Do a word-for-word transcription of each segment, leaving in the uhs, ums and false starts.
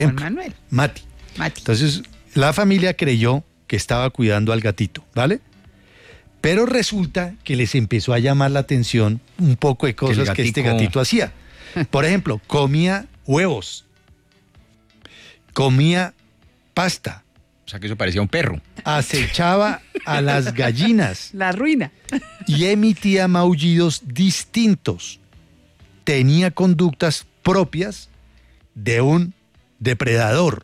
Juan Manuel. Mati. Mati. Entonces, la familia creyó que estaba cuidando al gatito, ¿vale? Pero resulta que les empezó a llamar la atención un poco de cosas que, que este gatito hacía. Por ejemplo, comía huevos, comía pasta. O sea, que eso parecía un perro. Acechaba a las gallinas. La ruina. Y emitía maullidos distintos. Tenía conductas propias de un depredador.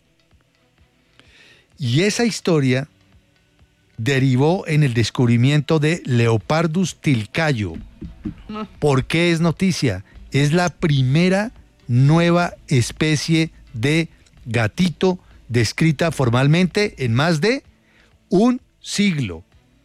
Y esa historia derivó en el descubrimiento de Leopardus tilcayo. ¿Por qué es noticia? Es la primera nueva especie de gatito descrita formalmente en más de un siglo.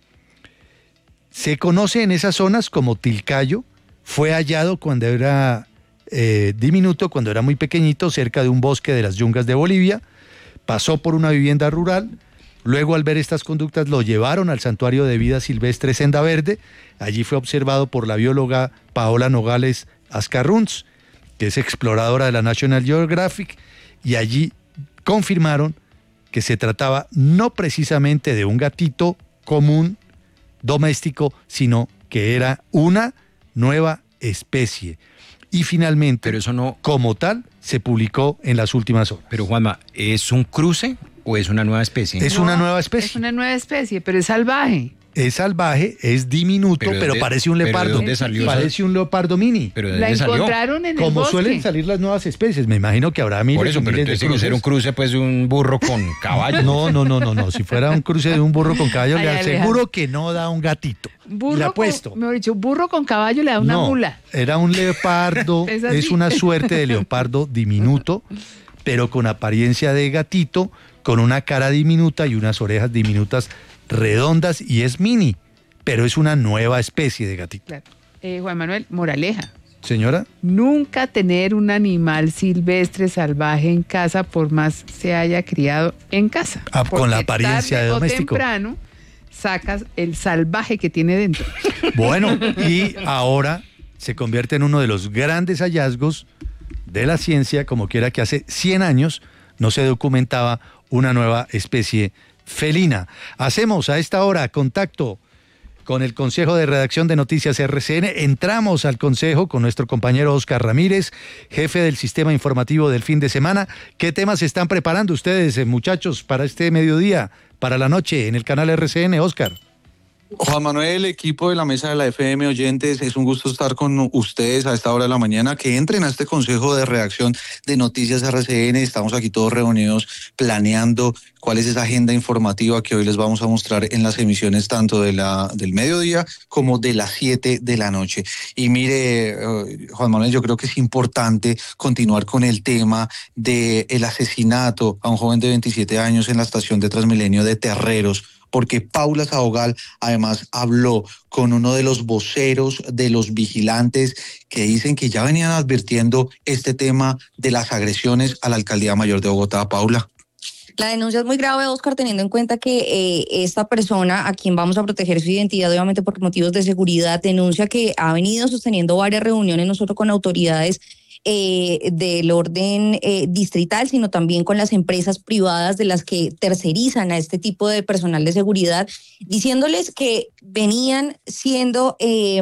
Se conoce en esas zonas como tilcayo. Fue hallado cuando era eh, diminuto, cuando era muy pequeñito, cerca de un bosque de las yungas de Bolivia. Pasó por una vivienda rural. Luego, al ver estas conductas, lo llevaron al Santuario de Vida Silvestre Senda Verde. Allí fue observado por la bióloga Paola Nogales Ascarruns, que es exploradora de la National Geographic, y allí confirmaron que se trataba no precisamente de un gatito común, doméstico, sino que era una nueva especie. Y finalmente, pero eso no, como tal, se publicó en las últimas horas. Pero Juanma, ¿es un cruce o es una nueva especie? Es No, una nueva especie. Es una nueva especie, pero es salvaje. Es salvaje, es diminuto, pero, pero, de, parece un leopardo. ¿Pero de dónde salió? Parece un leopardo mini. ¿Pero de La dónde salió? encontraron en el Como bosque. suelen salir las nuevas especies. Me imagino que habrá miles Por eso, y pero miles de entonces tiene que ser un cruces. cruce pues de un burro con caballo. No, no, no, no, no. Si fuera un cruce de un burro con caballo, Ay, le Alejandro. aseguro que no da un gatito. Burro le con, apuesto. mejor dicho, burro con caballo le da una no, mula. Era un leopardo. Es así. Es una suerte de leopardo diminuto, pero con apariencia de gatito, con una cara diminuta y unas orejas diminutas redondas, y es mini. Pero es una nueva especie de gatito. Claro. Eh, Juan Manuel, moraleja. Señora, Nunca tener un animal silvestre salvaje en casa, por más se haya criado en casa. Ah, con la Porque apariencia tarde de o doméstico. temprano sacas el salvaje que tiene dentro. bueno, y ahora se convierte en uno de los grandes hallazgos de la ciencia, como quiera que hace cien años no se documentaba una nueva especie felina. Hacemos a esta hora contacto con el Consejo de Redacción de Noticias R C N. Entramos al Consejo con nuestro compañero Oscar Ramírez, jefe del Sistema Informativo del Fin de Semana. ¿Qué temas están preparando ustedes, eh, muchachos, para este mediodía, para la noche, en el canal R C N, Oscar? Juan Manuel, equipo de la Mesa de la F M, oyentes, es un gusto estar con ustedes a esta hora de la mañana, que entren a este Consejo de Redacción de Noticias R C N. Estamos aquí todos reunidos planeando cuál es esa agenda informativa que hoy les vamos a mostrar en las emisiones tanto de la del mediodía como de las siete de la noche. Y mire, uh, Juan Manuel, yo creo que es importante continuar con el tema del asesinato a un joven de veintisiete años en la estación de Transmilenio de Terreros, porque Paula Sabogal además habló con uno de los voceros de los vigilantes que dicen que ya venían advirtiendo este tema de las agresiones a la Alcaldía Mayor de Bogotá. Paula. La denuncia es muy grave, Oscar, teniendo en cuenta que eh, esta persona, a quien vamos a proteger su identidad, obviamente por motivos de seguridad, denuncia que ha venido sosteniendo varias reuniones, no solo con autoridades Eh, del orden eh, distrital, sino también con las empresas privadas de las que tercerizan a este tipo de personal de seguridad, diciéndoles que venían siendo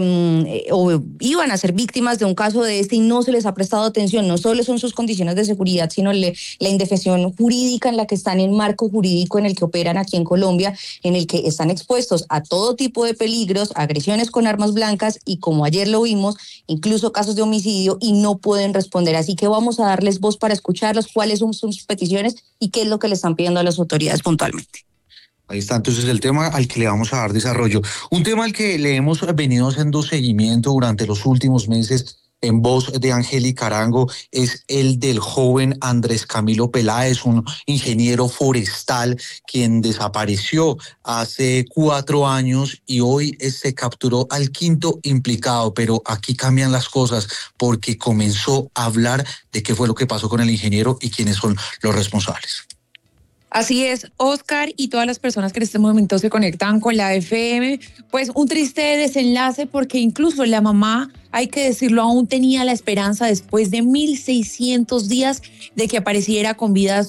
eh, o iban a ser víctimas de un caso de este y no se les ha prestado atención. No solo son sus condiciones de seguridad, sino le, la indefensión jurídica en la que están, en marco jurídico en el que operan aquí en Colombia, en el que están expuestos a todo tipo de peligros, agresiones con armas blancas y, como ayer lo vimos, incluso casos de homicidio, y no pueden responder. Así que vamos a darles voz para escucharlos, cuáles son sus peticiones y qué es lo que le están pidiendo a las autoridades puntualmente. Ahí está entonces el tema al que le vamos a dar desarrollo. Un tema al que le hemos venido haciendo seguimiento durante los últimos meses en voz de Angélica Arango es el del joven Andrés Camilo Peláez, un ingeniero forestal quien desapareció hace cuatro años y hoy se capturó al quinto implicado. Pero aquí cambian las cosas porque comenzó a hablar de qué fue lo que pasó con el ingeniero y quiénes son los responsables. Así es, Oscar, y todas las personas que en este momento se conectan con la F M, pues un triste desenlace porque incluso la mamá, hay que decirlo, aún tenía la esperanza después de mil seiscientos días de que apareciera con vida